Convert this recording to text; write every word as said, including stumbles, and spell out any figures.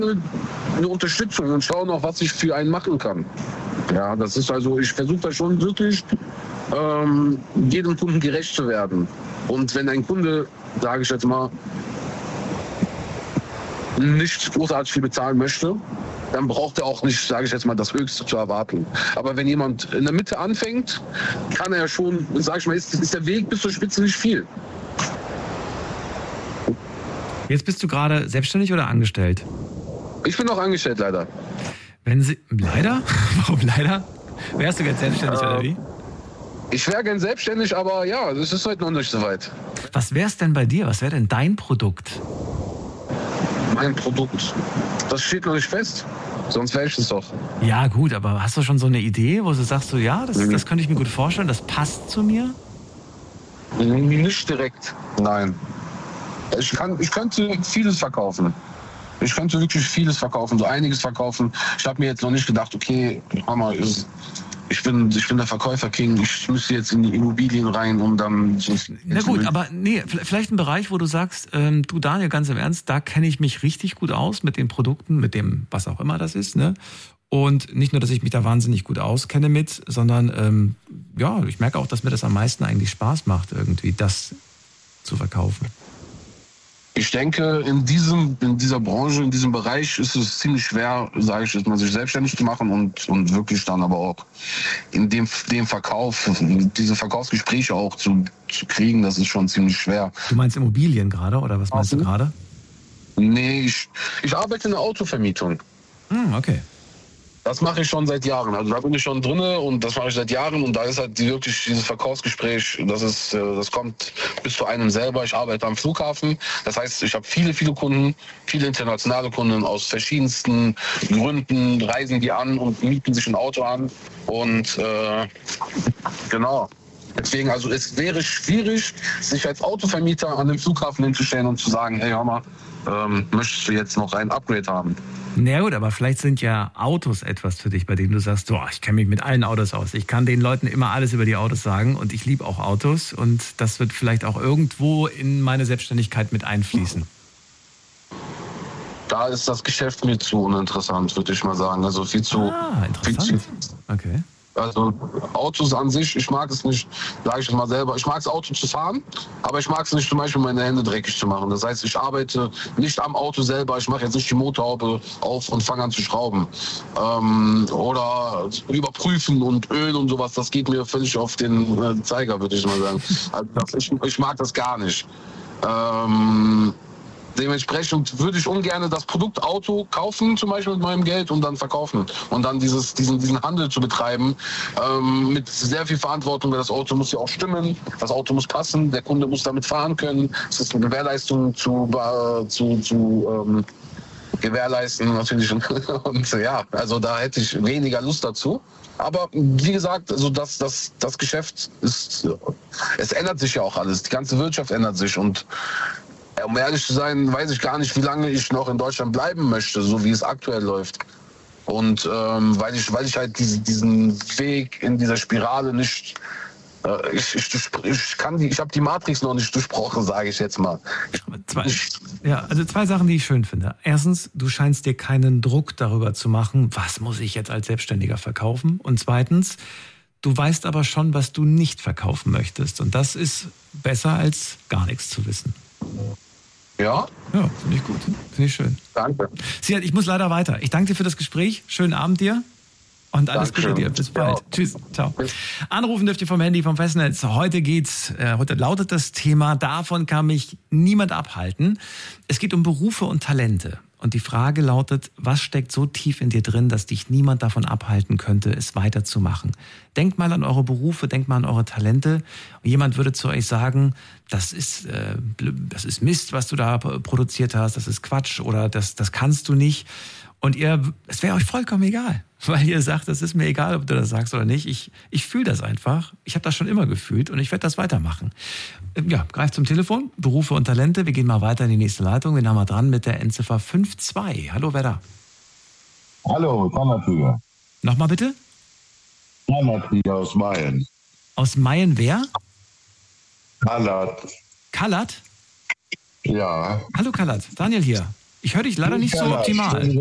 eine Unterstützung und schaue noch, was ich für einen machen kann. Ja, das ist also, ich versuche da schon wirklich ähm, jedem Kunden gerecht zu werden. Und wenn ein Kunde, sage ich jetzt mal, nicht großartig viel bezahlen möchte, dann braucht er auch nicht, sage ich jetzt mal, das Höchste zu erwarten. Aber wenn jemand in der Mitte anfängt, kann er schon, sage ich mal, ist, ist der Weg bis zur Spitze nicht viel. Jetzt bist du gerade selbstständig oder angestellt? Ich bin noch angestellt, leider. Wenn Sie, leider? Warum leider? Wärst du jetzt selbstständig äh, oder wie? Ich wäre gern selbstständig, aber ja, das ist heute noch nicht so weit. Was wär's denn bei dir? Was wäre denn dein Produkt? Mein Produkt? Das steht noch nicht fest. Sonst wäre ich es doch. Ja gut, aber hast du schon so eine Idee, wo du sagst, so, ja, das, mhm. das könnte ich mir gut vorstellen, das passt zu mir? Nicht direkt, nein. Ich, kann, ich könnte vieles verkaufen. Ich könnte wirklich vieles verkaufen, so einiges verkaufen. Ich habe mir jetzt noch nicht gedacht, okay, Mama, ich bin, ich bin der Verkäufer-King, ich müsste jetzt in die Immobilien rein, um dann... Na gut, aber nee, vielleicht ein Bereich, wo du sagst, ähm, du Daniel, ganz im Ernst, da kenne ich mich richtig gut aus mit den Produkten, mit dem, was auch immer das ist, ne? Und nicht nur, dass ich mich da wahnsinnig gut auskenne mit, sondern ähm, ja, ich merke auch, dass mir das am meisten eigentlich Spaß macht, irgendwie das zu verkaufen. Ich denke, in diesem, in dieser Branche, in diesem Bereich ist es ziemlich schwer, sage ich jetzt mal, sich selbstständig zu machen und, und wirklich dann aber auch in dem, dem Verkauf, diese Verkaufsgespräche auch zu, zu kriegen, das ist schon ziemlich schwer. Du meinst Immobilien gerade oder was meinst okay. du gerade? Nee, ich, ich arbeite in der Autovermietung. Hm, okay. Das mache ich schon seit Jahren. Also da bin ich schon drinne und das mache ich seit Jahren und da ist halt die, wirklich dieses Verkaufsgespräch, das ist, das kommt bis zu einem selber. Ich arbeite am Flughafen. Das heißt, ich habe viele, viele Kunden, viele internationale Kunden aus verschiedensten Gründen, reisen die an und mieten sich ein Auto an. Und äh, genau. Deswegen, also es wäre schwierig, sich als Autovermieter an den Flughafen hinzustellen und zu sagen, hey, hör mal, ähm, möchtest du jetzt noch ein Upgrade haben? Na gut, aber vielleicht sind ja Autos etwas für dich, bei denen du sagst, so, ich kenne mich mit allen Autos aus. Ich kann den Leuten immer alles über die Autos sagen und ich liebe auch Autos und das wird vielleicht auch irgendwo in meine Selbstständigkeit mit einfließen. Da ist das Geschäft mir zu uninteressant, würde ich mal sagen. Also viel zu... Ah, interessant. Viel zu, okay. Also Autos an sich, ich mag es nicht, sage ich mal selber, ich mag es Auto zu fahren, aber ich mag es nicht zum Beispiel meine Hände dreckig zu machen. Das heißt, ich arbeite nicht am Auto selber, ich mache jetzt nicht die Motorhaube auf und fange an zu schrauben. Ähm, oder überprüfen und Öl und sowas, das geht mir völlig auf den äh, Zeiger, würde ich mal sagen. Also das, ich, ich mag das gar nicht. Ähm, Dementsprechend würde ich ungern das Produkt Auto kaufen, zum Beispiel mit meinem Geld, und dann verkaufen. Und dann dieses, diesen, diesen Handel zu betreiben, ähm, mit sehr viel Verantwortung, weil das Auto muss ja auch stimmen, das Auto muss passen, der Kunde muss damit fahren können. Es ist eine Gewährleistung zu, äh, zu, zu ähm, gewährleisten natürlich. Und ja, also da hätte ich weniger Lust dazu. Aber wie gesagt, also das, das, das Geschäft ist, es ändert sich ja auch alles. Die ganze Wirtschaft ändert sich und um ehrlich zu sein, weiß ich gar nicht, wie lange ich noch in Deutschland bleiben möchte, so wie es aktuell läuft. Und ähm, weil ich, weil ich halt diese, diesen Weg in dieser Spirale nicht, äh, ich, ich, ich kann die, ich habe die Matrix noch nicht durchbrochen, sage ich jetzt mal. Zwei, ja, also zwei Sachen, die ich schön finde. Erstens, du scheinst dir keinen Druck darüber zu machen, was muss ich jetzt als Selbstständiger verkaufen? Und zweitens, du weißt aber schon, was du nicht verkaufen möchtest. Und das ist besser als gar nichts zu wissen. Ja? Ja, finde ich gut. Finde ich schön. Danke. Siad, ich muss leider weiter. Ich danke dir für das Gespräch. Schönen Abend dir. Und alles Dankeschön. Gute dir. Bis bald. Ja. Tschüss. Ciao. Anrufen dürft ihr vom Handy, vom Festnetz. Heute geht's, äh, heute lautet das Thema, davon kann mich niemand abhalten. Es geht um Berufe und Talente. Und die Frage lautet, was steckt so tief in dir drin, dass dich niemand davon abhalten könnte, es weiterzumachen? Denkt mal an eure Berufe, denkt mal an eure Talente. Und jemand würde zu euch sagen, das ist, äh, das ist Mist, was du da produziert hast, das ist Quatsch oder das, das kannst du nicht. Und ihr, es wäre euch vollkommen egal, weil ihr sagt, es ist mir egal, ob du das sagst oder nicht. Ich, ich fühle das einfach. Ich habe das schon immer gefühlt und ich werde das weitermachen. Ja, greift zum Telefon, Berufe und Talente. Wir gehen mal weiter in die nächste Leitung. Wir haben mal dran mit der Endziffer fünf zwei. Hallo, wer da? Hallo, Konrad hier. Nochmal bitte? Konrad hier aus Mayen. Aus Mayen wer? Kalat. Kalat? Ja. Hallo Kalat, Daniel hier. Ich höre dich leider nicht so optimal.